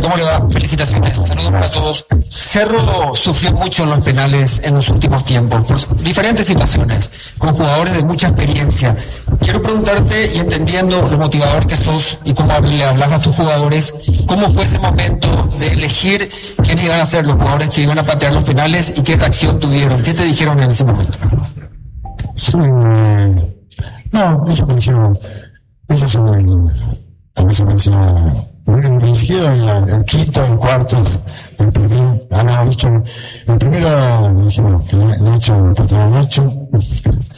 ¿Cómo le va? Felicitaciones. Saludos para todos. Cerro sufrió mucho en los penales en los últimos tiempos, por diferentes situaciones, con jugadores de mucha experiencia. Quiero preguntarte, y entendiendo lo motivador que sos y cómo le hablas a tus jugadores, ¿cómo fue ese momento de elegir quiénes iban a ser los jugadores que iban a patear los penales y qué reacción tuvieron? ¿Qué te dijeron en ese momento? Sí, no, eso me dijeron, a mí se me decía, ni siquiera el quinto, el cuarto, el primero, dicho, el primero me dijeron que Nacho, el patrón Nacho,